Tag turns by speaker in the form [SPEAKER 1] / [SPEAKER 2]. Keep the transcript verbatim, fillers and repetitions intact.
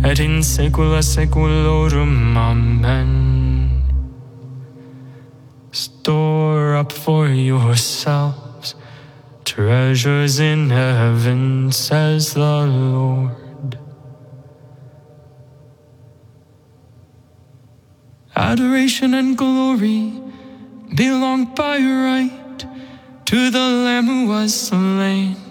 [SPEAKER 1] et in saecula saeculorum. Amen. Store up for yourselves treasures in heaven, says the Lord. Adoration and glory belong by right to the Lamb who was slain.